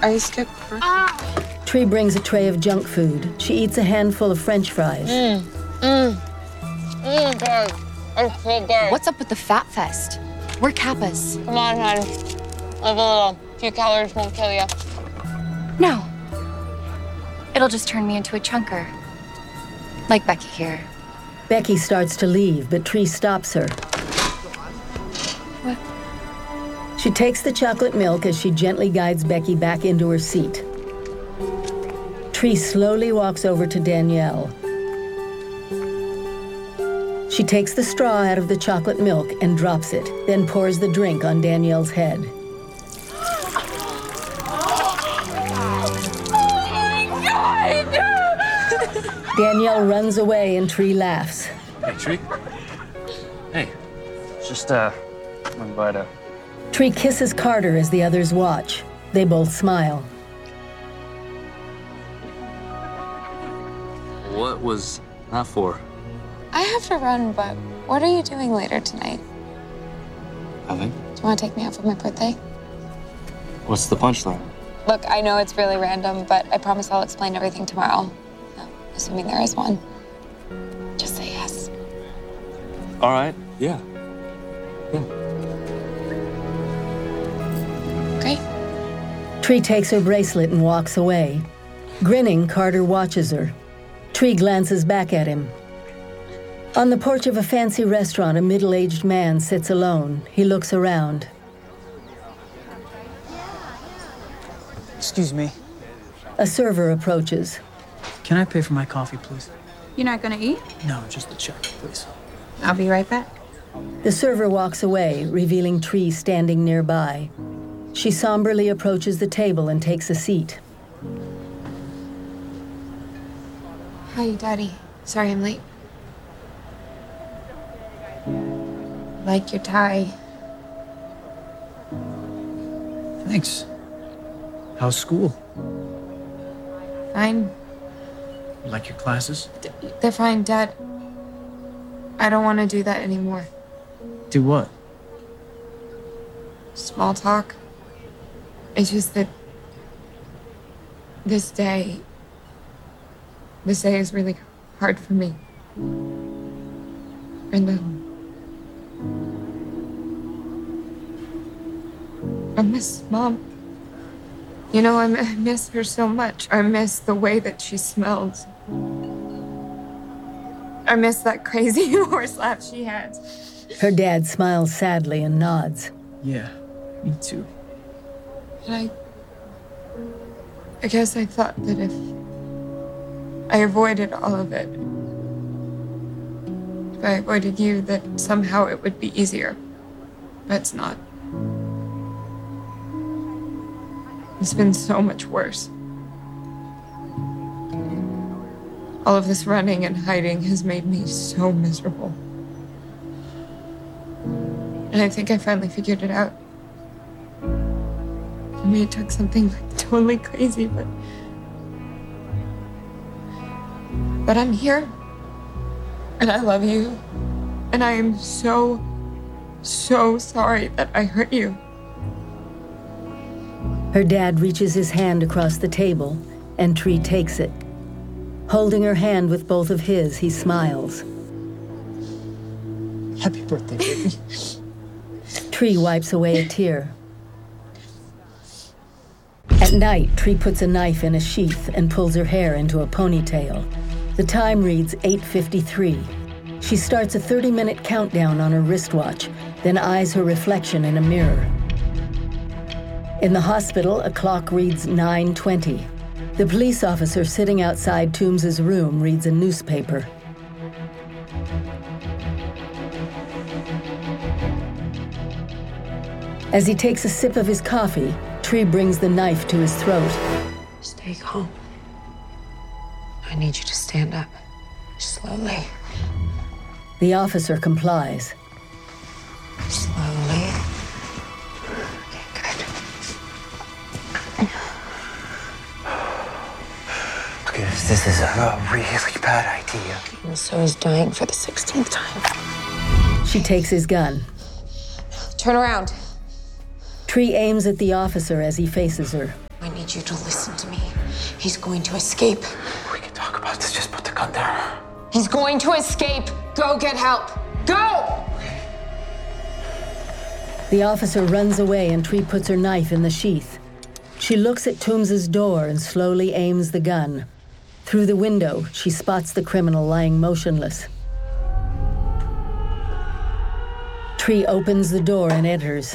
I skipped breakfast. Tree brings a tray of junk food. She eats a handful of French fries. God. I'm so good. What's up with the fat fest? We're Kappas. Come on, hon. Live a little. A few calories won't kill you. No. It'll just turn me into a chunker. Like Becky here. Becky starts to leave, but Tree stops her. What? She takes the chocolate milk as she gently guides Becky back into her seat. Tree slowly walks over to Danielle. She takes the straw out of the chocolate milk and drops it, then pours the drink on Danielle's head. Danielle runs away and Tree laughs. Hey, Tree. Hey, just, went by to... Tree kisses Carter as the others watch. They both smile. What was that for? I have to run, but what are you doing later tonight? Nothing. Do you want to take me out for my birthday? What's the punchline? Look, I know it's really random, but I promise I'll explain everything tomorrow. Assuming there is one. Just say yes. All right, yeah. Great. Tree takes her bracelet and walks away. Grinning, Carter watches her. Tree glances back at him. On the porch of a fancy restaurant, a middle-aged man sits alone. He looks around. Excuse me. A server approaches. Can I pay for my coffee, please? You're not gonna eat? No, just the check, please. I'll be right back. The server walks away, revealing Tree standing nearby. She somberly approaches the table and takes a seat. Hi, Daddy. Sorry I'm late. Like your tie. Thanks. How's school? Fine. You like your classes? They're fine, Dad. I don't want to do that anymore. Do what? Small talk. It's just that this day is really hard for me. And I miss Mom. You know, I miss her so much. I miss the way that she smells. I miss that crazy horse laugh she has. Her dad smiles sadly and nods. Yeah, me too. And I guess I thought that if I avoided all of it, if I avoided you, that somehow it would be easier. But it's not. It's been so much worse. All of this running and hiding has made me so miserable. And I think I finally figured it out. I mean, it took something like totally crazy, but I'm here. And I love you. And I am so sorry that I hurt you. Her dad reaches his hand across the table, and Tree takes it. Holding her hand with both of his, he smiles. Happy birthday, baby. Tree wipes away a tear. At night, Tree puts a knife in a sheath and pulls her hair into a ponytail. The time reads 8:53. She starts a 30-minute countdown on her wristwatch, then eyes her reflection in a mirror. In the hospital, a clock reads 9:20. The police officer sitting outside Toombs's room reads a newspaper. As he takes a sip of his coffee, Tree brings the knife to his throat. Stay calm. I need you to stand up. Slowly. The officer complies. Slowly. Okay, good. Okay, this is a really bad idea. And so is dying for the 16th time. She takes his gun. Turn around. Tree aims at the officer as he faces her. I need need you to listen to me. He's going to escape. We can talk about this. Just put the gun down. He's going to escape. Go get help. Go! The officer runs away and Tree puts her knife in the sheath. She looks at Toombs's door and slowly aims the gun. Through the window, she spots the criminal lying motionless. Tree opens the door and enters.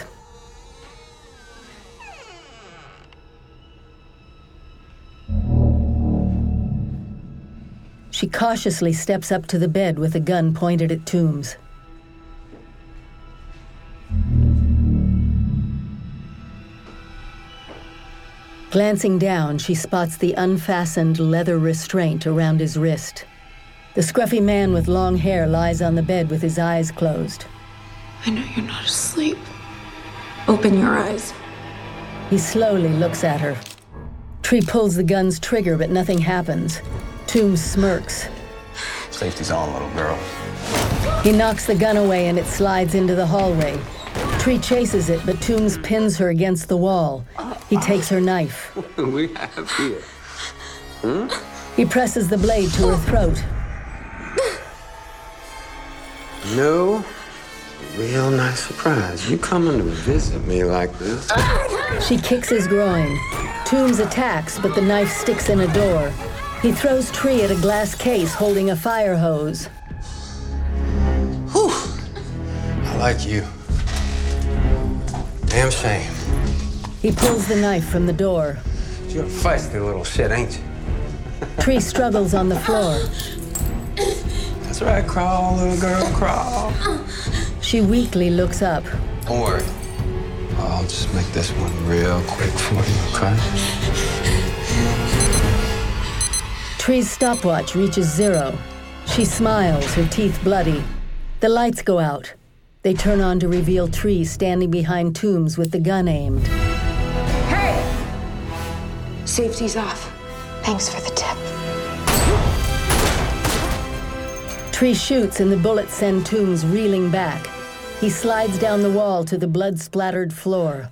She cautiously steps up to the bed with a gun pointed at Toombs. Glancing down, she spots the unfastened leather restraint around his wrist. The scruffy man with long hair lies on the bed with his eyes closed. I know you're not asleep. Open your eyes. He slowly looks at her. Tree pulls the gun's trigger, but nothing happens. Toombs smirks. Safety's on, little girl. He knocks the gun away and it slides into the hallway. Tree chases it, but Toombs pins her against the wall. He takes her knife. We have here. He presses the blade to her throat. No. Real nice surprise. You coming to visit me like this? She kicks his groin. Toombs attacks, but the knife sticks in a door. He throws Tree at a glass case holding a fire hose. Whew. I like you. Damn shame. He pulls the knife from the door. You're a feisty little shit, ain't you? Tree struggles on the floor. That's right, crawl, little girl, crawl. She weakly looks up. Don't worry. I'll just make this one real quick for you, okay? Tree's stopwatch reaches 0. She smiles, her teeth bloody. The lights go out. They turn on to reveal Tree standing behind Toombs with the gun aimed. Hey! Safety's off. Thanks for the tip. Tree shoots and the bullets send Toombs reeling back. He slides down the wall to the blood-splattered floor.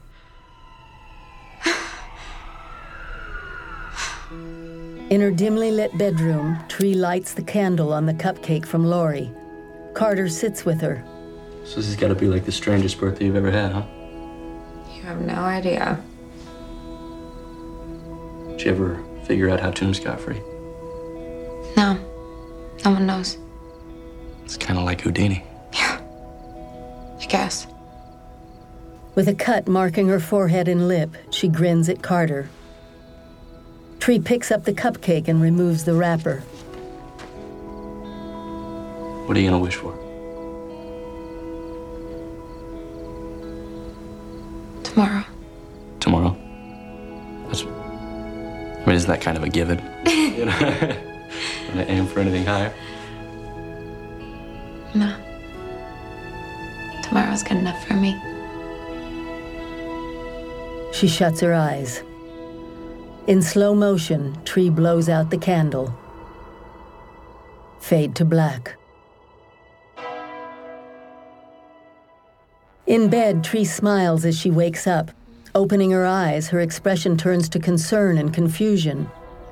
In her dimly lit bedroom, Tree lights the candle on the cupcake from Lori. Carter sits with her. So this has got to be like the strangest birthday you've ever had, huh? You have no idea. Did you ever figure out how Toombs got free? No. No one knows. It's kind of like Houdini. Yeah. I guess. With a cut marking her forehead and lip, she grins at Carter. Tree picks up the cupcake and removes the wrapper. What are you going to wish for? Tomorrow. Tomorrow? Isn't that kind of a given? You know? Gonna aim for anything higher? No. Tomorrow's good enough for me. She shuts her eyes. In slow motion, Tree blows out the candle. Fade to black. In bed, Tree smiles as she wakes up. Opening her eyes, her expression turns to concern and confusion.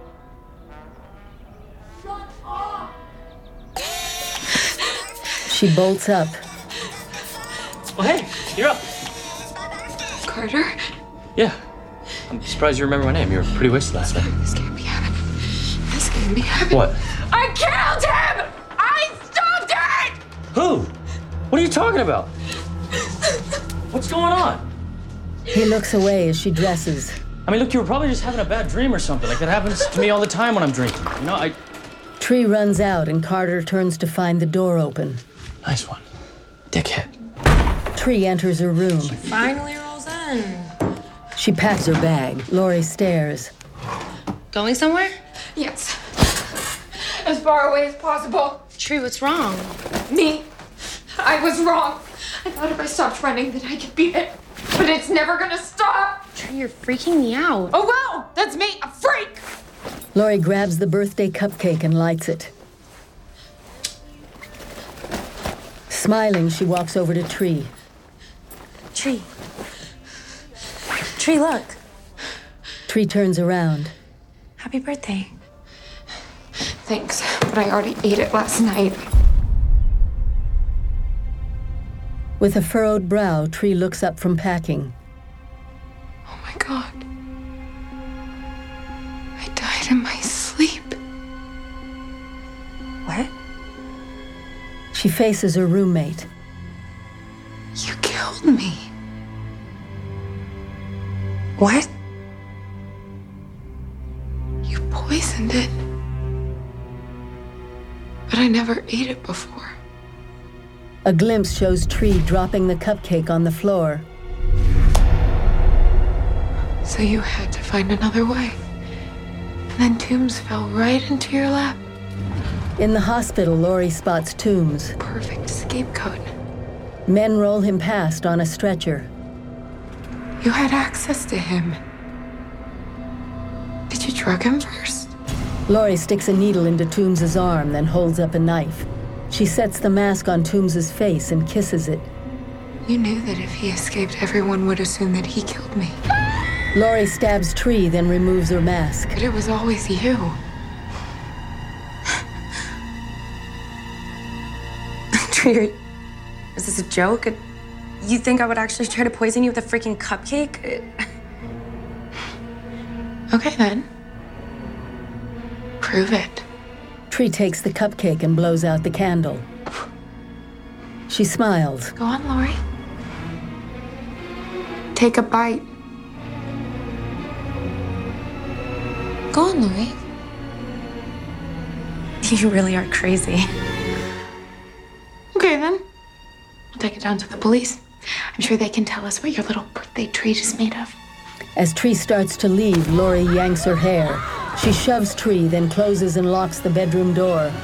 She bolts up. Oh, hey, you're up. Carter? Yeah. I'm surprised you remember my name. You were pretty wasted last night. This can't be happening. This can't be happening. What? I killed him! I stopped it! Who? What are you talking about? What's going on? He looks away as she dresses. I mean, look, you were probably just having a bad dream or something. Like, that happens to me all the time when I'm drinking. You know, Tree runs out and Carter turns to find the door open. Nice one. Dickhead. Tree enters her room. Finally rolls in. She packs her bag. Lori stares. Going somewhere? Yes. As far away as possible. Tree, what's wrong? Me. I was wrong. I thought if I stopped running that I could beat it. But it's never gonna stop. Tree, you're freaking me out. Oh, well, that's me, a freak. Lori grabs the birthday cupcake and lights it. Smiling, she walks over to Tree. Tree. Tree, look. Tree turns around. Happy birthday. Thanks, but I already ate it last night. With a furrowed brow, Tree looks up from packing. Oh my God. I died in my sleep. What? She faces her roommate. You killed me. What? You poisoned it. But I never ate it before. A glimpse shows Tree dropping the cupcake on the floor. So you had to find another way. And then Toombs fell right into your lap. In the hospital, Laurie spots Toombs. Perfect scapegoat. Men roll him past on a stretcher. You had access to him. Did you drug him first? Laurie sticks a needle into Toombs' arm, then holds up a knife. She sets the mask on Toombs' face and kisses it. You knew that if he escaped, everyone would assume that he killed me. Laurie stabs Tree, then removes her mask. But it was always you. Tree, is this a joke? You think I would actually try to poison you with a freaking cupcake? Okay then. Prove it. Tree takes the cupcake and blows out the candle. She smiles. Go on, Laurie. Take a bite. Go on, Laurie. You really are crazy. Okay then. We'll take it down to the police. I'm sure they can tell us what your little birthday treat is made of. As Tree starts to leave, Laurie yanks her hair. She shoves Tree, then closes and locks the bedroom door.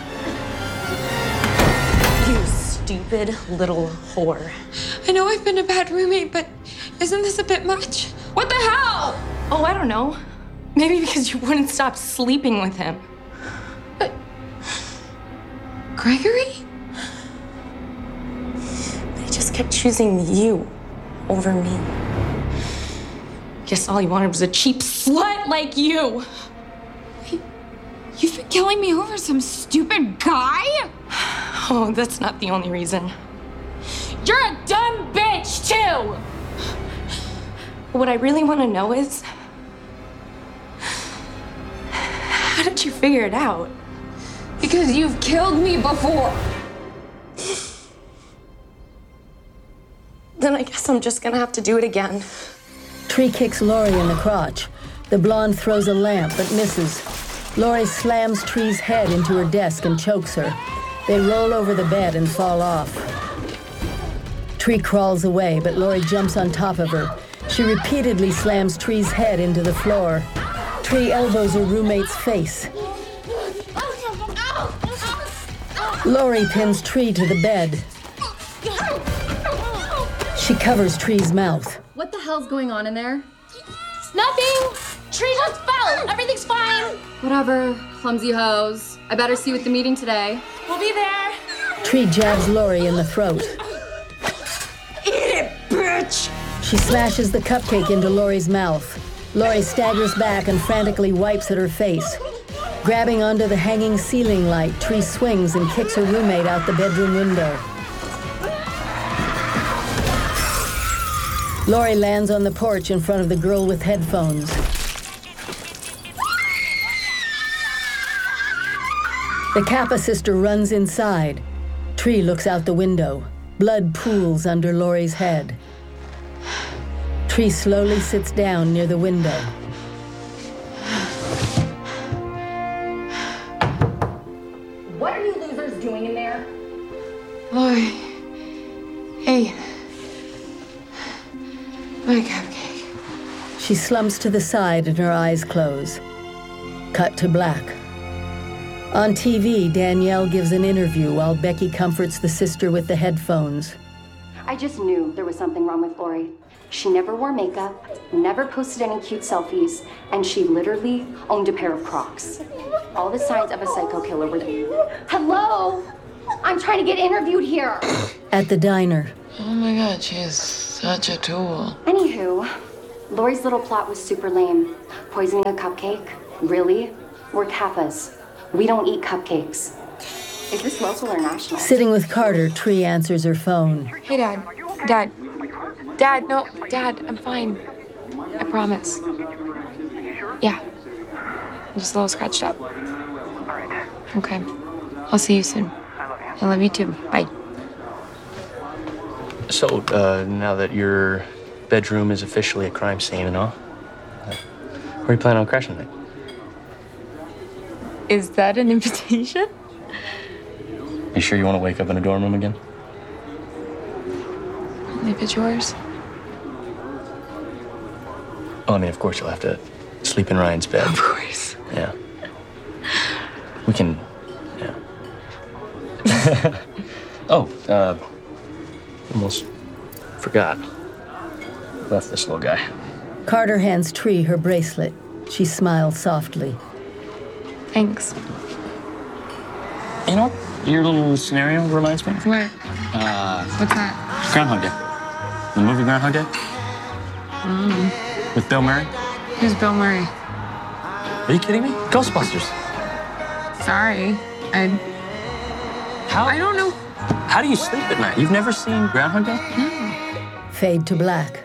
You stupid little whore. I know I've been a bad roommate, but isn't this a bit much? What the hell? Oh, I don't know. Maybe because you wouldn't stop sleeping with him. But Gregory? They just kept choosing you over me. Guess all you wanted was a cheap slut like you. You've been killing me over some stupid guy? Oh, that's not the only reason. You're a dumb bitch, too! What I really want to know is, how did you figure it out? Because you've killed me before. Then I guess I'm just gonna have to do it again. Tree kicks Laurie in the crotch. The blonde throws a lamp but misses. Laurie slams Tree's head into her desk and chokes her. They roll over the bed and fall off. Tree crawls away, but Laurie jumps on top of her. She repeatedly slams Tree's head into the floor. Tree elbows her roommate's face. Laurie pins Tree to the bed. She covers Tree's mouth. What the hell's going on in there? Nothing! Tree just fell! Everything's fine! Whatever, clumsy hose. I better see you at the meeting today. We'll be there. Tree jabs Laurie in the throat. Eat it, bitch! She smashes the cupcake into Laurie's mouth. Laurie staggers back and frantically wipes at her face. Grabbing onto the hanging ceiling light, Tree swings and kicks her roommate out the bedroom window. Laurie lands on the porch in front of the girl with headphones. The Kappa sister runs inside. Tree looks out the window. Blood pools under Laurie's head. Tree slowly sits down near the window. What are you losers doing in there? Laurie. Hey. My cupcake. She slumps to the side and her eyes close. Cut to black. On TV, Danielle gives an interview while Becky comforts the sister with the headphones. I just knew there was something wrong with Laurie. She never wore makeup, never posted any cute selfies, and she literally owned a pair of Crocs. All the signs of a psycho killer were there. Hello? I'm trying to get interviewed here. At the diner. Oh my God, she is such a tool. Anywho, Lori's little plot was super lame. Poisoning a cupcake? Really? We're Kappas. We don't eat cupcakes. Is this local or national? Sitting with Carter, Tree answers her phone. Hey, Dad. Dad. Dad, no. Dad, I'm fine. I promise. Yeah. I'm just a little scratched up. Okay. I'll see you soon. I love you too. Bye. So, now that your bedroom is officially a crime scene and all, where are you planning on crashing tonight? Is that an invitation? You sure you want to wake up in a dorm room again? Only if it's yours. Well, I mean, of course you'll have to sleep in Ryan's bed. Of course. Yeah. We can, yeah. Oh, almost forgot. Left this little guy. Carter hands Tree her bracelet. She smiles softly. Thanks. You know what your little scenario reminds me of? What? What's that? Groundhog Day. The movie Groundhog Day? With Bill Murray? Who's Bill Murray? Are you kidding me? Ghostbusters. Sorry. I don't know. How do you sleep at night? You've never seen Groundhog Day? No. Fade to black.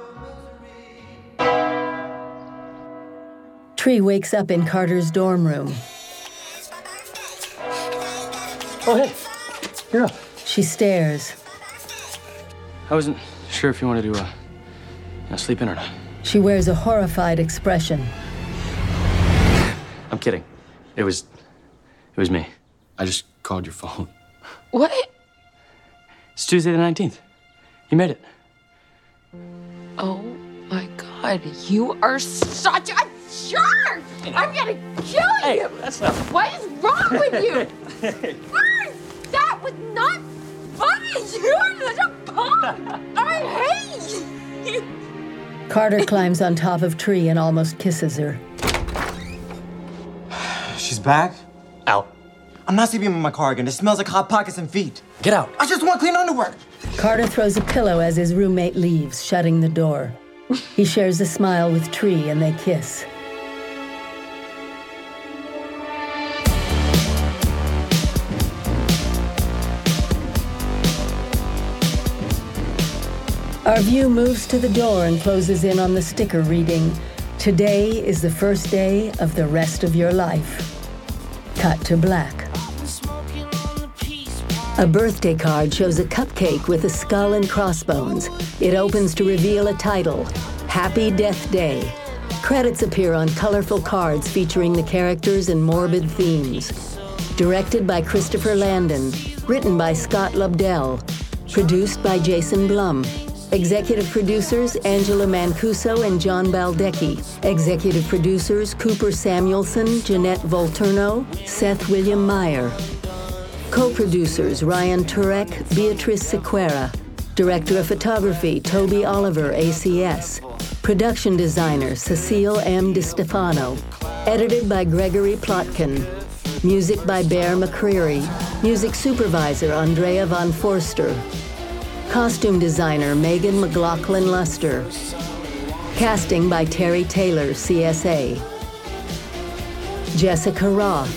Tree wakes up in Carter's dorm room. Oh, hey. You're up. She stares. I wasn't sure if you wanted to, sleep in or not. She wears a horrified expression. I'm kidding. It was me. I just called your phone. What? It's Tuesday the 19th. You made it. Oh my God, you are such a jerk! I'm gonna kill you! That's not... What is wrong with you? That was not funny! You're such a punk! I hate you! Carter climbs on top of Tree and almost kisses her. She's back? Out. I'm not sleeping in my car again. It smells like Hot Pockets and feet. Get out. I just want clean underwear. Carter throws a pillow as his roommate leaves, shutting the door. He shares a smile with Tree and they kiss. Our view moves to the door and closes in on the sticker reading, "Today is the first day of the rest of your life." Cut to black. A birthday card shows a cupcake with a skull and crossbones. It opens to reveal a title, Happy Death Day. Credits appear on colorful cards featuring the characters and morbid themes. Directed by Christopher Landon. Written by Scott Lobdell. Produced by Jason Blum. Executive producers Angela Mancuso and John Baldecchi. Executive producers Cooper Samuelson, Jeanette Volturno, Seth William Meyer. Co-producers Ryan Turek, Beatrice Sequeira. Director of Photography Toby Oliver, ACS. Production designer Cecile M. DiStefano. Edited by Gregory Plotkin. Music by Bear McCreary. Music supervisor Andrea Von Forster. Costume designer Megan McLaughlin Luster. Casting by Terry Taylor, CSA. Jessica Roth.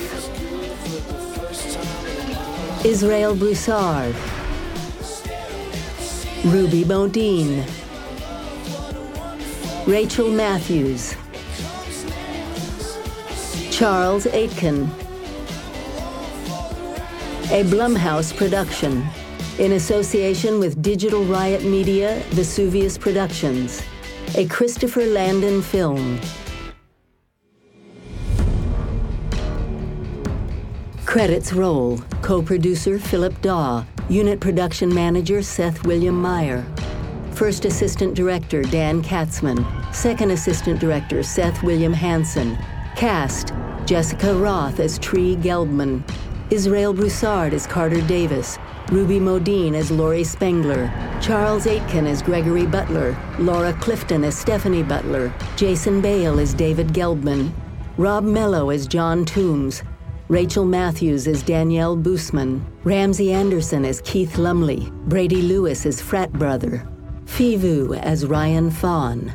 Israel Broussard. Ruby Modine. Rachel Matthews. Charles Aitken. A Blumhouse production. In association with Digital Riot Media, Vesuvius Productions. A Christopher Landon film. Credits roll. Co-producer Philip Daw. Unit production manager Seth William Meyer. First assistant director Dan Katzman. Second assistant director Seth William Hansen. Cast: Jessica Roth as Tree Gelbman. Israel Broussard as Carter Davis. Ruby Modine as Laurie Spengler, Charles Aitken as Gregory Butler, Laura Clifton as Stephanie Butler, Jason Bale as David Gelbman, Rob Mello as John Toombs, Rachel Matthews as Danielle Boosman, Ramsey Anderson as Keith Lumley, Brady Lewis as Frat Brother, Fivu as Ryan Fawn,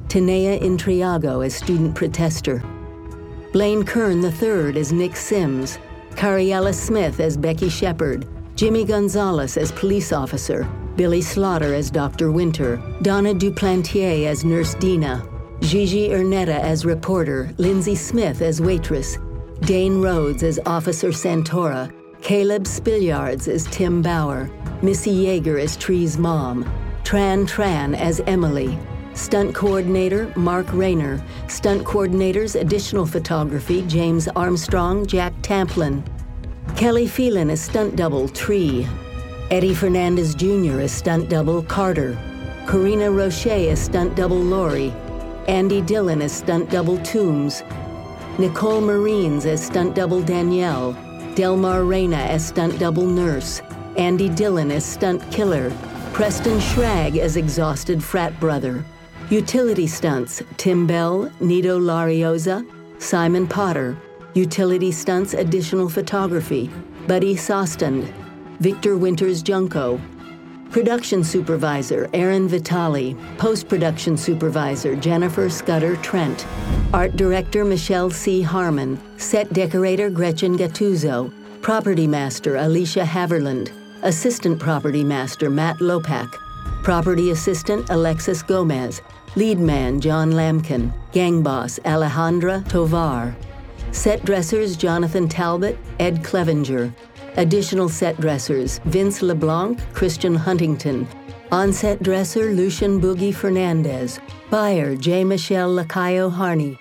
Tinea Intriago as student protester. Blaine Kern III as Nick Sims. Cariella Smith as Becky Shepard. Jimmy Gonzalez as police officer. Billy Slaughter as Dr. Winter. Donna Duplantier as Nurse Dina. Gigi Ernetta as reporter. Lindsay Smith as waitress. Dane Rhodes as Officer Santora. Caleb Spilliards as Tim Bauer. Missy Yeager as Tree's mom. Tran as Emily. Stunt coordinator, Mark Rayner. Stunt coordinators, additional photography, James Armstrong, Jack Tamplin. Kelly Phelan as stunt double, Tree. Eddie Fernandez Jr. as stunt double, Carter. Karina Roche as stunt double, Lori. Andy Dillon as stunt double, Toombs. Nicole Marines as stunt double, Danielle. Delmar Reyna as stunt double, Nurse. Andy Dillon as stunt killer. Preston Schrag as exhausted frat brother. Utility stunts, Tim Bell, Nito Larioza, Simon Potter. Utility stunts, additional photography, Buddy Sostund. Victor Winters Junko. Production supervisor, Aaron Vitale. Post-production supervisor, Jennifer Scudder Trent. Art director, Michelle C. Harmon. Set decorator, Gretchen Gattuso. Property master, Alicia Haverland. Assistant property master, Matt Lopak. Property assistant, Alexis Gomez. Lead man, John Lamkin. Gang boss, Alejandra Tovar. Set dressers, Jonathan Talbot, Ed Clevenger. Additional set dressers, Vince LeBlanc, Christian Huntington. On-set dresser, Lucian Boogie Fernandez. Buyer, J. Michelle Lacayo Harney.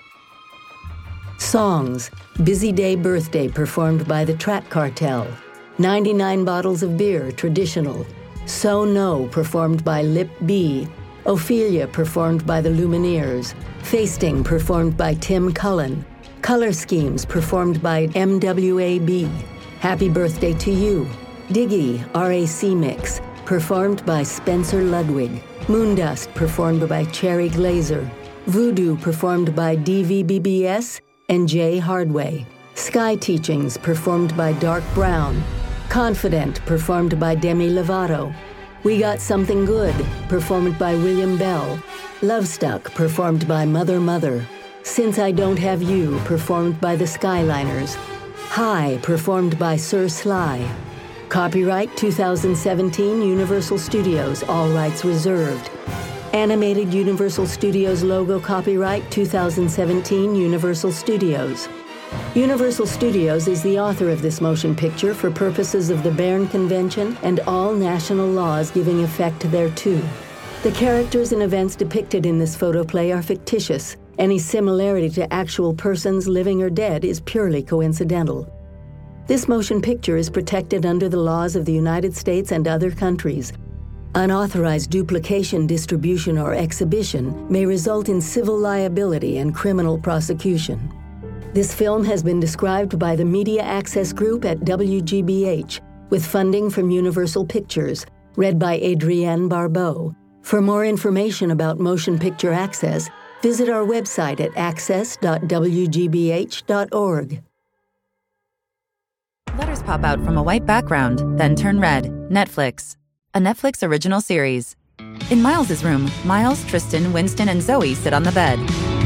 Songs, Busy Day Birthday performed by the Track Cartel. 99 Bottles of Beer, traditional. So No performed by Lip B. Ophelia performed by the Lumineers. Feasting performed by Tim Cullen. Color Schemes performed by MWAB. Happy Birthday to You. Diggy, RAC Mix, performed by Spencer Ludwig. Moondust performed by Cherry Glazer. Voodoo performed by DVBBS and Jay Hardway. Sky Teachings performed by Dark Brown. Confident performed by Demi Lovato. We Got Something Good performed by William Bell. Love Stuck performed by Mother. Since I Don't Have You performed by the Skyliners. High performed by Sir Sly. Copyright 2017 Universal Studios, all rights reserved. Animated Universal Studios logo copyright 2017 Universal Studios. Universal Studios is the author of this motion picture for purposes of the Berne Convention and all national laws giving effect thereto. The characters and events depicted in this photoplay are fictitious. Any similarity to actual persons, living or dead, is purely coincidental. This motion picture is protected under the laws of the United States and other countries. Unauthorized duplication, distribution, or exhibition may result in civil liability and criminal prosecution. This film has been described by the Media Access Group at WGBH, with funding from Universal Pictures, read by Adrienne Barbeau. For more information about motion picture access, visit our website at access.wgbh.org. Letters pop out from a white background, then turn red. Netflix. A Netflix original series. In Miles' room, Miles, Tristan, Winston, and Zoe sit on the bed.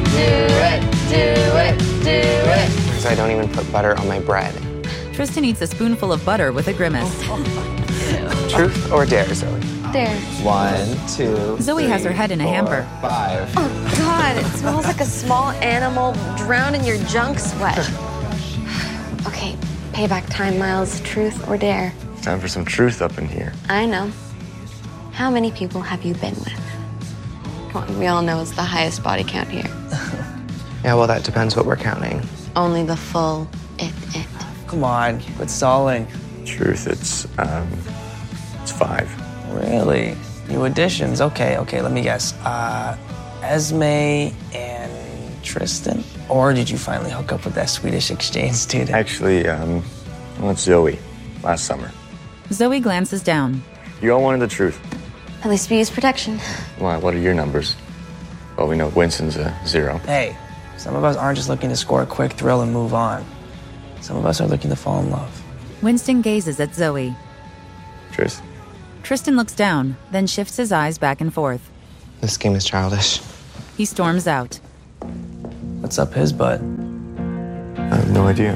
Because I don't even put butter on my bread. Tristan eats a spoonful of butter with a grimace. Truth or dare, Zoe? There. 1, 2, Zoe has her head in a hamper. 5. Oh, God, it smells like a small animal drowned in your junk sweat. Okay, payback time, Miles. Truth or dare? Time for some truth up in here. I know. How many people have you been with? Come on, we all know it's the highest body count here. Yeah, well, that depends what we're counting. Only the full it. Come on, quit stalling. Truth, it's 5. Really? New additions. Okay, let me guess. Esme and Tristan? Or did you finally hook up with that Swedish exchange student? Actually, well, it's Zoe, last summer. Zoe glances down. You all wanted the truth. At least we use protection. Why, what are your numbers? Well, we know Winston's a 0. Hey, some of us aren't just looking to score a quick thrill and move on. Some of us are looking to fall in love. Winston gazes at Zoe. Tris? Tristan looks down, then shifts his eyes back and forth. This game is childish. He storms out. What's up his butt? I have no idea.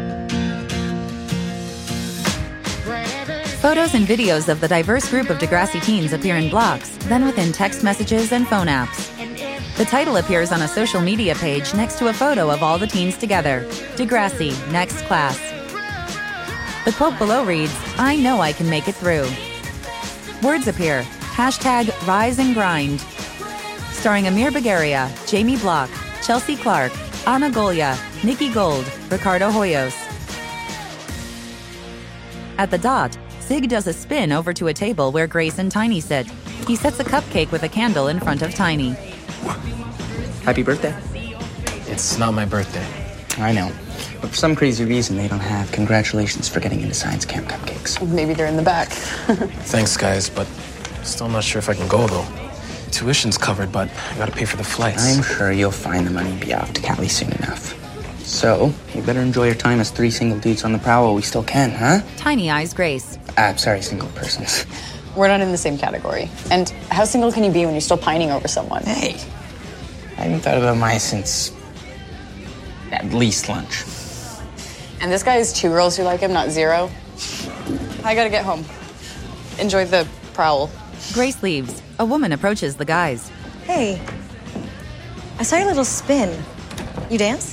Photos and videos of the diverse group of Degrassi teens appear in blocks, then within text messages and phone apps. The title appears on a social media page next to a photo of all the teens together. Degrassi, next class. The quote below reads, "I know I can make it through." Words appear, hashtag rise and grind. Starring Amir Bagaria, Jamie Block, Chelsea Clark, Anna Golia, Nikki Gold, Ricardo Hoyos. At the dot, Sig does a spin over to a table where Grace and Tiny sit. He sets a cupcake with a candle in front of Tiny. Happy birthday. It's not my birthday. I know. But for some crazy reason, they don't have congratulations for getting into science camp cupcakes. Maybe they're in the back. Thanks, guys, but still not sure if I can go, though. Tuition's covered, but I gotta pay for the flights. I'm sure you'll find the money and be off to Cali soon enough. So, you better enjoy your time as 3 single dudes on the prowl while we still can, huh? Tiny eyes Grace. Sorry, single persons. We're not in the same category. And how single can you be when you're still pining over someone? Hey, I haven't thought about Maya since at least lunch. And this guy has 2 girls who like him, not 0. I gotta get home. Enjoy the prowl. Grace leaves. A woman approaches the guys. Hey, I saw your little spin. You dance?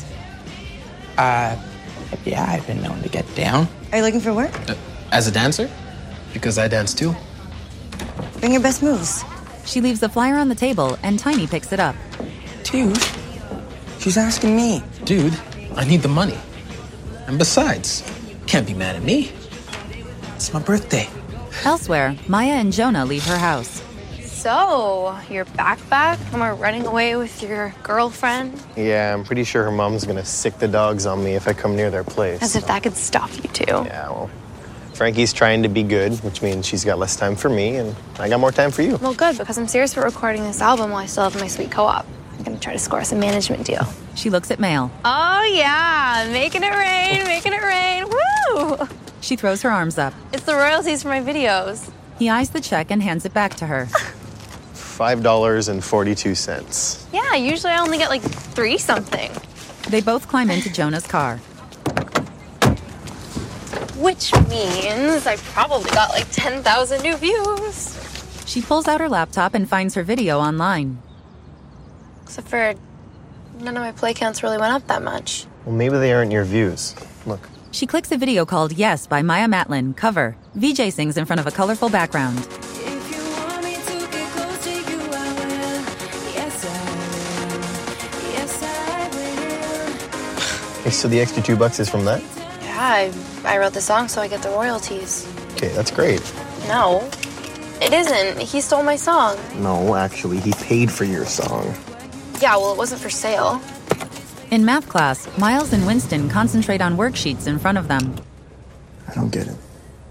Yeah, I've been known to get down. Are you looking for work? As a dancer? Because I dance too. Bring your best moves. She leaves the flyer on the table and Tiny picks it up. Dude, she's asking me. Dude, I need the money. And besides, can't be mad at me. It's my birthday. Elsewhere, Maya and Jonah leave her house. So, you're back and we're running away with your girlfriend? Yeah, I'm pretty sure her mom's gonna sick the dogs on me if I come near their place. As if that could stop you two. Yeah, well, Frankie's trying to be good, which means she's got less time for me, and I got more time for you. Well, good, because I'm serious about recording this album while I still have my sweet co-op. I'm gonna try to score us a management deal. She looks at mail. Oh, yeah, making it rain, woo! She throws her arms up. It's the royalties for my videos. He eyes the check and hands it back to her. $5.42. Yeah, usually I only get like 3 something. They both climb into Jonah's car. Which means I probably got like 10,000 new views. She pulls out her laptop and finds her video online. Except for none of my play counts really went up that much. Well, maybe they aren't your views. Look. She clicks a video called Yes by Maya Matlin, cover. VJ sings in front of a colorful background. So the extra $2 is from that? Yeah, I wrote the song so I get the royalties. Okay, that's great. No, it isn't. He stole my song. No, actually, he paid for your song. Yeah, well, it wasn't for sale. In math class, Miles and Winston concentrate on worksheets in front of them. I don't get it.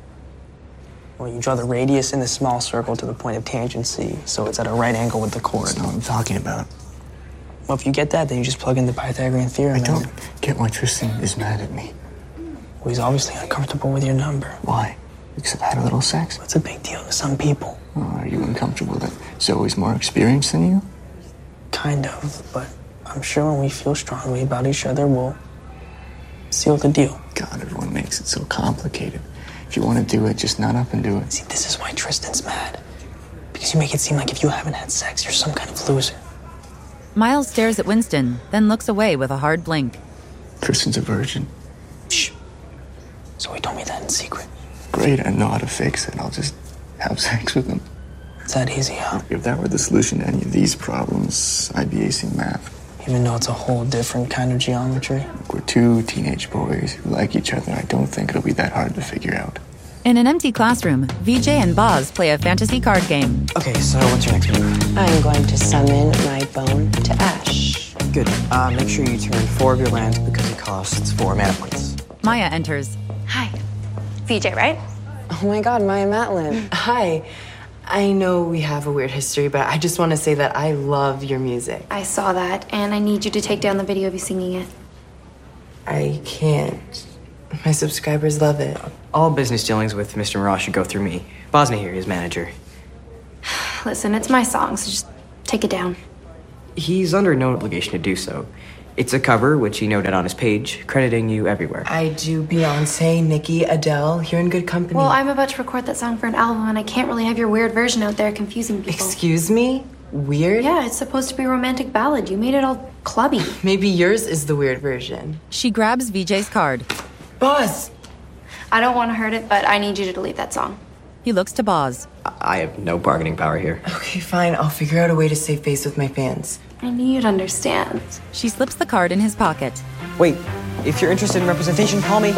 Well, you draw the radius in the small circle to the point of tangent C, so it's at a right angle with the chord. That's not what I'm talking about. Well, if you get that, then you just plug in the Pythagorean theorem. I don't get why Tristan is mad at me. Well, he's obviously uncomfortable with your number. Why? Because I've had a little sex? It's a big deal to some people. Oh, are you uncomfortable that Zoe's more experienced than you? Kind of, but I'm sure when we feel strongly about each other, we'll seal the deal. God, everyone makes it so complicated. If you want to do it, just nut up and do it. See, this is why Tristan's mad. Because you make it seem like if you haven't had sex, you're some kind of loser. Miles stares at Winston, then looks away with a hard blink. Tristan's a virgin. Shh. Zoe told me that in secret. Great, I know how to fix it. I'll just have sex with him. It's that easy, huh? If that were the solution to any of these problems, I'd be acing math. Even though it's a whole different kind of geometry? Look, we're 2 teenage boys who like each other. I don't think it'll be that hard to figure out. In an empty classroom, VJ and Boz play a fantasy card game. Okay, so what's your next move? I'm going to summon my bone to ash. Good. Make sure you turn 4 of your lands because it costs 4 mana points. Maya enters. Hi. VJ, right? Oh my god, Maya Matlin. Hi. I know we have a weird history, but I just want to say that I love your music. I saw that, and I need you to take down the video of you singing it. I can't. My subscribers love it. All business dealings with Mr. Moroz should go through me. Bosnia here, his manager. Listen, it's my song, so just take it down. He's under no obligation to do so. It's a cover, which he noted on his page, crediting you everywhere. I do Beyonce, Nicki, Adele. You're in good company. Well, I'm about to record that song for an album, and I can't really have your weird version out there confusing people. Excuse me? Weird? Yeah, it's supposed to be a romantic ballad. You made it all clubby. Maybe yours is the weird version. She grabs VJ's card. Boz! I don't want to hurt it, but I need you to delete that song. He looks to Boz. I have no bargaining power here. Okay, fine. I'll figure out a way to save face with my fans. I knew you'd understand. She slips the card in his pocket. Wait, if you're interested in representation, call me.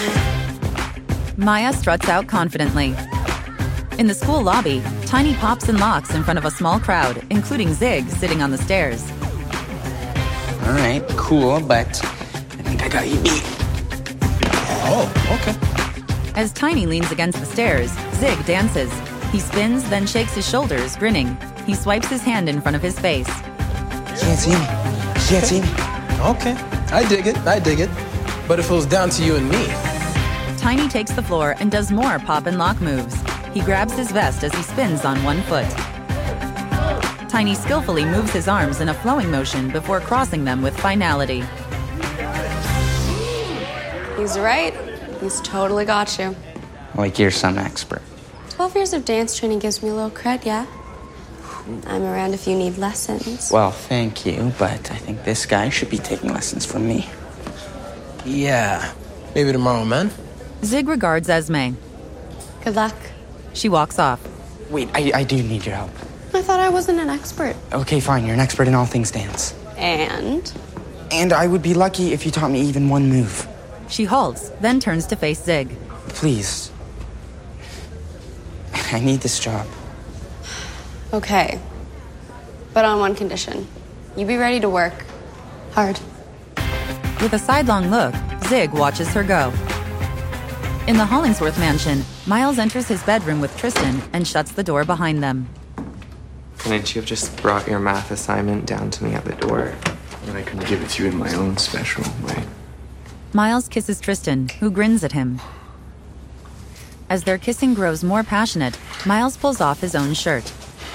Maya struts out confidently. In the school lobby, Tiny pops and locks in front of a small crowd, including Zig sitting on the stairs. All right, cool, but I think I got you beat. Oh, okay. As Tiny leans against the stairs, Zig dances. He spins, then shakes his shoulders, grinning. He swipes his hand in front of his face. Can't see me. Can't see me. Okay, I dig it. But if it was down to you and me... Tiny takes the floor and does more pop and lock moves. He grabs his vest as he spins on one foot. Tiny skillfully moves his arms in a flowing motion before crossing them with finality. He's right. He's totally got you. Like you're some expert. 12 years of dance training gives me a little cred, yeah? I'm around if you need lessons. Well, thank you, but I think this guy should be taking lessons from me. Yeah, maybe tomorrow, man. Zig regards Esme. Good luck. She walks off. Wait, I do need your help. I thought I wasn't an expert. Okay, fine, you're an expert in all things dance. And? And I would be lucky if you taught me even one move. She halts, then turns to face Zig. Please. I need this job. Okay. But on one condition. You be ready to work. Hard. With a sidelong look, Zig watches her go. In the Hollingsworth mansion, Miles enters his bedroom with Tristan and shuts the door behind them. Couldn't you have just brought your math assignment down to me at the door? And I couldn't give it to you in my own special way. Miles kisses Tristan, who grins at him. As their kissing grows more passionate, Miles pulls off his own shirt.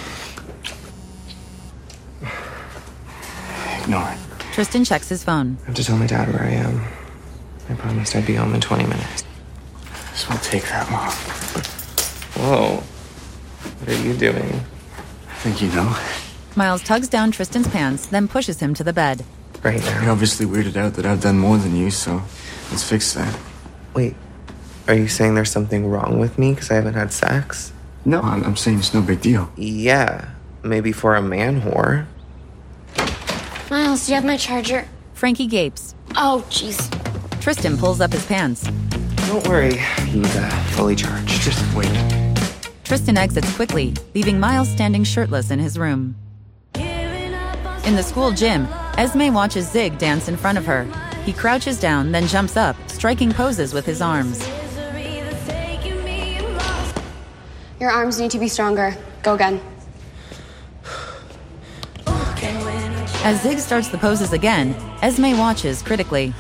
Ignore it. Tristan checks his phone. I have to tell my dad where I am. I promised I'd be home in 20 minutes. This won't take that long. Whoa. What are you doing? I think you know. Miles tugs down Tristan's pants, then pushes him to the bed. Right now. You're obviously weirded out that I've done more than you, so let's fix that. Wait, are you saying there's something wrong with me because I haven't had sex? No, I'm saying it's no big deal. Yeah, maybe for a man whore. Miles, do you have my charger? Frankie gapes. Oh, jeez. Tristan pulls up his pants. Don't worry, he's fully charged. Just wait. Tristan exits quickly, leaving Miles standing shirtless in his room. In the school gym, Esme watches Zig dance in front of her. He crouches down, then jumps up, striking poses with his arms. Your arms need to be stronger. Go again. As Zig starts the poses again, Esme watches critically.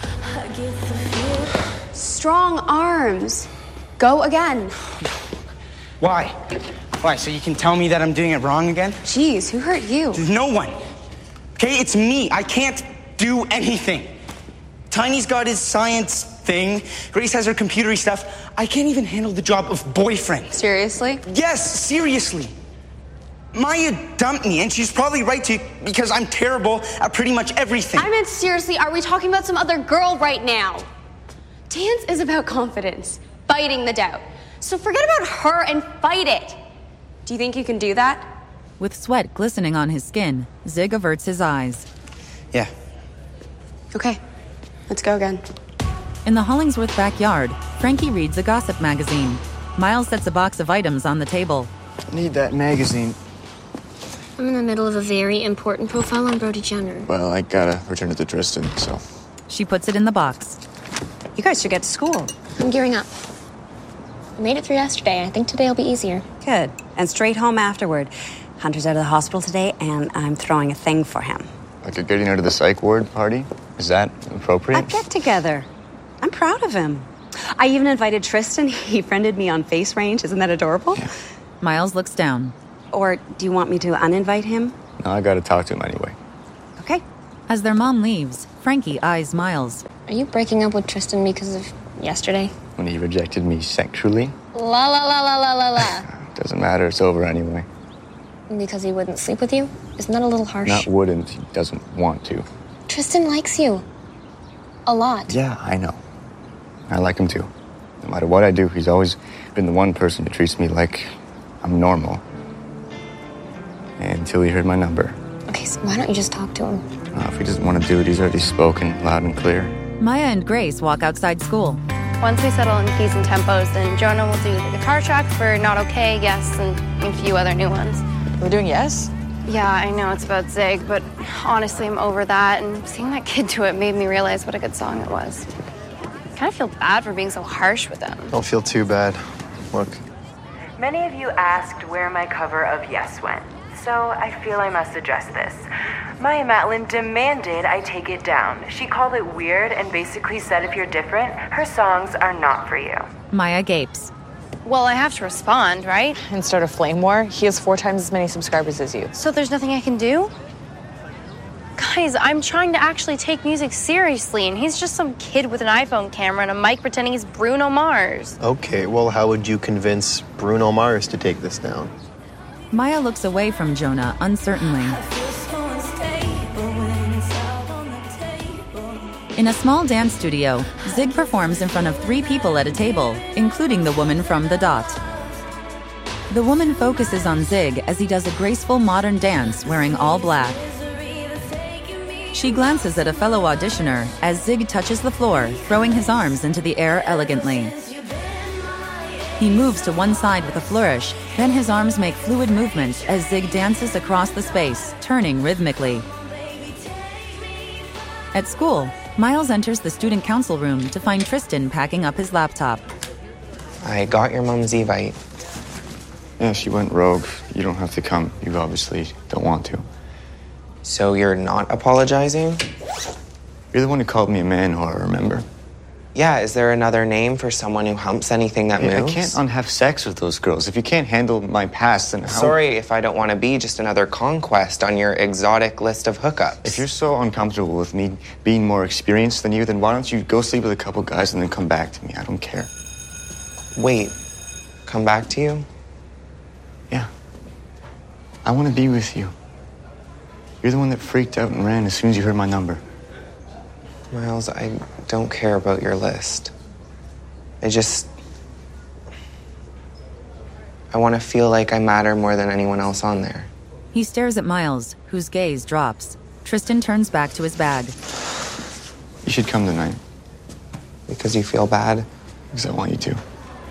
Strong arms. Go again. Why? Why, so you can tell me that I'm doing it wrong again? Jeez, who hurt you? No one. Okay, it's me. I can't do anything. Tiny's got his science thing. Grace has her computery stuff. I can't even handle the job of boyfriend. Seriously? Yes, seriously. Maya dumped me, and she's probably right to, because I'm terrible at pretty much everything. I meant seriously, are we talking about some other girl right now? Dance is about confidence, fighting the doubt. So forget about her and fight it. Do you think you can do that? With sweat glistening on his skin, Zig averts his eyes. Yeah. Okay, let's go again. In the Hollingsworth backyard, Frankie reads a gossip magazine. Miles sets a box of items on the table. Need that magazine. I'm in the middle of a very important profile on Brody Jenner. Well, I gotta return it to Tristan, so. She puts it in the box. You guys should get to school. I'm gearing up. I made it through yesterday. I think today will be easier. Good. And straight home afterward. Hunter's out of the hospital today, and I'm throwing a thing for him. Like a getting out of the psych ward party? Is that appropriate? A get-together. I'm proud of him. I even invited Tristan. He friended me on Face Range. Isn't that adorable? Yeah. Miles looks down. Or do you want me to uninvite him? No, I gotta talk to him anyway. As their mom leaves, Frankie eyes Miles. Are you breaking up with Tristan because of yesterday? When he rejected me sexually? La la la la la la la. Doesn't matter, it's over anyway. Because he wouldn't sleep with you? Isn't that a little harsh? Not wouldn't, he doesn't want to. Tristan likes you. A lot. Yeah, I know. I like him too. No matter what I do, he's always been the one person who treats me like I'm normal. Until he heard my number. Okay, so why don't you just talk to him? If he doesn't want to do it, he's already spoken loud and clear. Maya and Grace walk outside school. Once we settle in keys and tempos, then Jonah will do the guitar track for Not Okay, Yes, and a few other new ones. We're doing Yes? Yeah, I know it's about Zig, but honestly, I'm over that, and seeing that kid do it made me realize what a good song it was. I kind of feel bad for being so harsh with him. Don't feel too bad. Look. Many of you asked where my cover of Yes went, so I feel I must address this. Maya Matlin demanded I take it down. She called it weird and basically said if you're different, her songs are not for you. Maya gapes. Well, I have to respond, right? And start a flame war? He has 4 times as many subscribers as you. So there's nothing I can do? Guys, I'm trying to actually take music seriously, and he's just some kid with an iPhone camera and a mic pretending he's Bruno Mars. Okay, well, how would you convince Bruno Mars to take this down? Maya looks away from Jonah uncertainly. In a small dance studio, Zig performs in front of 3 people at a table, including the woman from The Dot. The woman focuses on Zig as he does a graceful modern dance wearing all black. She glances at a fellow auditioner as Zig touches the floor, throwing his arms into the air elegantly. He moves to one side with a flourish, then his arms make fluid movements as Zig dances across the space, turning rhythmically. At school, Miles enters the student council room to find Tristan packing up his laptop. I got your mom's Evite. Yeah, she went rogue. You don't have to come. You obviously don't want to. So you're not apologizing? You're the one who called me a man whore, remember? Yeah, is there another name for someone who humps anything that moves? I can't have sex with those girls. If you can't handle my past, then how... Sorry if I don't want to be just another conquest on your exotic list of hookups. If you're so uncomfortable with me being more experienced than you, then why don't you go sleep with a couple guys and then come back to me? I don't care. Wait, come back to you? Yeah. I want to be with you. You're the one that freaked out and ran as soon as you heard my number. Miles, I don't care about your list. I want to feel like I matter more than anyone else on there. He stares at Miles, whose gaze drops. Tristan turns back to his bag. You should come tonight. Because you feel bad? Because I want you to.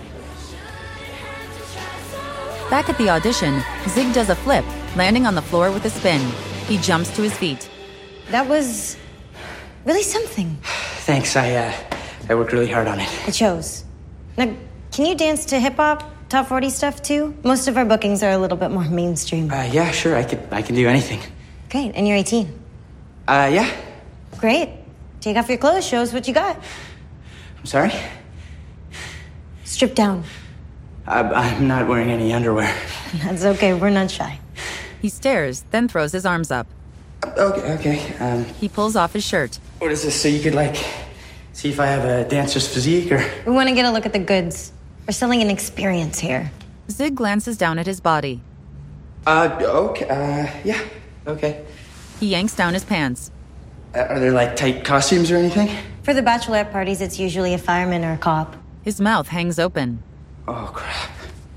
Back at the audition, Zig does a flip, landing on the floor with a spin. He jumps to his feet. That was really something. Thanks, I worked really hard on it. It shows. Now, can you dance to hip-hop, top 40 stuff too? Most of our bookings are a little bit more mainstream. Yeah, sure, I can do anything. Great, and you're 18. Yeah. Great. Take off your clothes, show us what you got. I'm sorry? Strip down. I'm not wearing any underwear. That's okay, we're not shy. He stares, then throws his arms up. Okay. He pulls off his shirt. What is this, so you could, see if I have a dancer's physique, or...? We want to get a look at the goods. We're selling an experience here. Zig glances down at his body. Okay, yeah, okay. He yanks down his pants. Are there, tight costumes or anything? For the bachelorette parties, it's usually a fireman or a cop. His mouth hangs open. Oh, crap.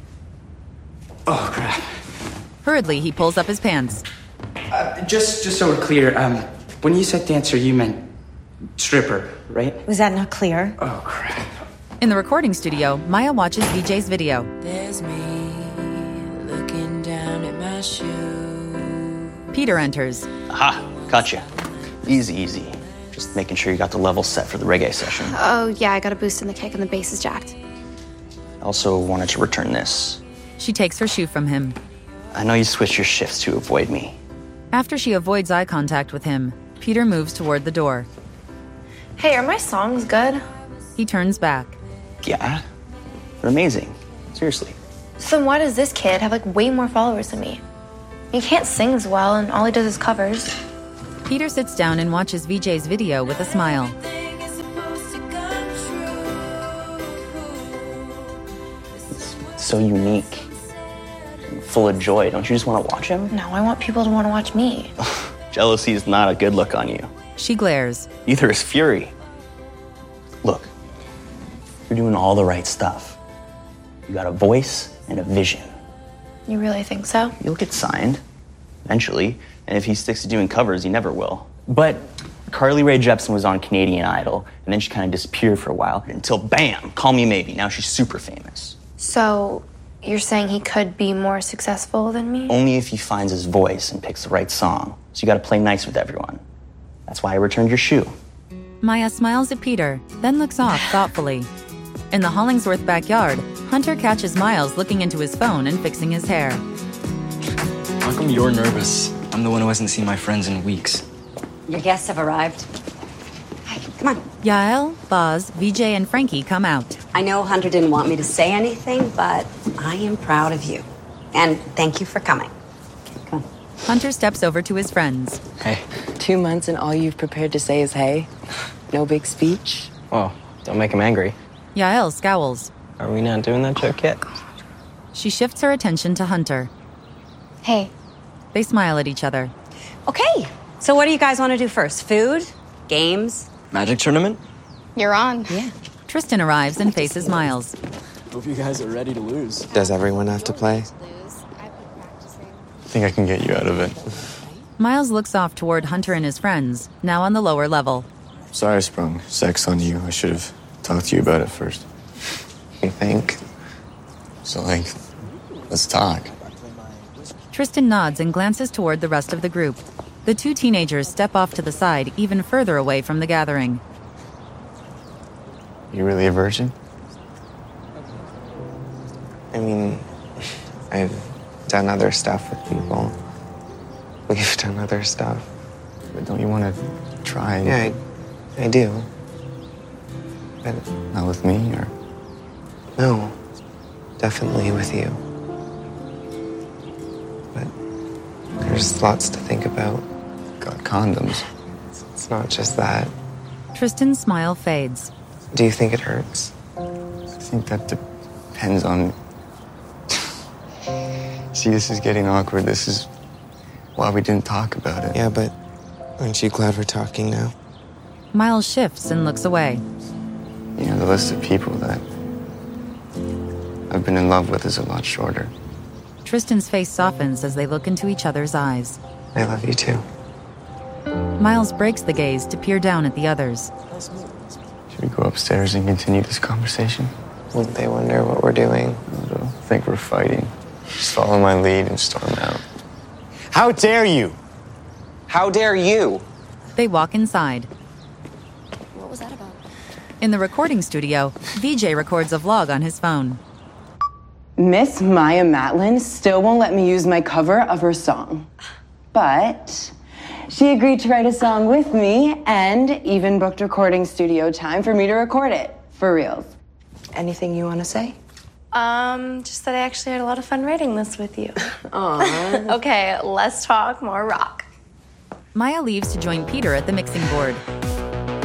Hurriedly, he pulls up his pants. Just so we're clear, when you said dancer, you meant stripper, right? Was that not clear? Oh, crap. In the recording studio, Maya watches VJ's video. There's me looking down at my shoe. Peter enters. Aha, gotcha. Easy. Just making sure you got the level set for the reggae session. Oh, yeah, I got a boost in the kick and the bass is jacked. Also wanted to return this. She takes her shoe from him. I know you switched your shifts to avoid me. After she avoids eye contact with him, Peter moves toward the door. Hey, are my songs good? He turns back. Yeah, they're amazing. Seriously. So then why does this kid have way more followers than me? He can't sing as well, and all he does is covers. Peter sits down and watches VJ's video with a smile. It's so unique. Full of joy. Don't you just want to watch him? No, I want people to want to watch me. Jealousy is not a good look on you. She glares. Neither is fury. Look, you're doing all the right stuff. You got a voice and a vision. You really think so? You'll get signed, eventually. And if he sticks to doing covers, he never will. But Carly Rae Jepsen was on Canadian Idol, and then she kind of disappeared for a while until, bam, Call Me Maybe. Now she's super famous. So, you're saying he could be more successful than me? Only if he finds his voice and picks the right song. So you gotta play nice with everyone. That's why I returned your shoe. Maya smiles at Peter, then looks off thoughtfully. In the Hollingsworth backyard, Hunter catches Miles looking into his phone and fixing his hair. How come you're nervous? I'm the one who hasn't seen my friends in weeks. Your guests have arrived. Hey, come on. Yael, Boz, VJ, and Frankie come out. I know Hunter didn't want me to say anything, but I am proud of you. And thank you for coming. Come on. Hunter steps over to his friends. Hey. 2 months and all you've prepared to say is hey? No big speech? Well, don't make him angry. Yael scowls. Are we not doing that joke yet? She shifts her attention to Hunter. Hey. They smile at each other. Okay, so what do you guys want to do first? Food? Games? Magic tournament? You're on. Yeah. Tristan arrives and faces Miles. Hope you guys are ready to lose. Does everyone have to play? I think I can get you out of it. Miles looks off toward Hunter and his friends, now on the lower level. Sorry I sprung sex on you. I should have talked to you about it first. You think? So, let's talk. Tristan nods and glances toward the rest of the group. The two teenagers step off to the side, even further away from the gathering. You really a virgin? I mean, I've done other stuff with people. We've done other stuff. But don't you want to try? Yeah, I do. But not with me, or? No, definitely with you. But there's lots to think about. Got condoms. It's not just that. Tristan's smile fades. Do you think it hurts? I think that depends on... See, this is getting awkward. This is why we didn't talk about it. Yeah, but aren't you glad we're talking now? Miles shifts and looks away. You know, the list of people that I've been in love with is a lot shorter. Tristan's face softens as they look into each other's eyes. I love you too. Miles breaks the gaze to peer down at the others. Should we go upstairs and continue this conversation? Wouldn't they wonder what we're doing? They'll think we're fighting. Just follow my lead and storm out. How dare you? How dare you? They walk inside. What was that about? In the recording studio, VJ records a vlog on his phone. Miss Maya Matlin still won't let me use my cover of her song. But she agreed to write a song with me and even booked recording studio time for me to record it. For reals. Anything you want to say? Just that I actually had a lot of fun writing this with you. Aww. Okay, less talk, more rock. Maya leaves to join Peter at the mixing board.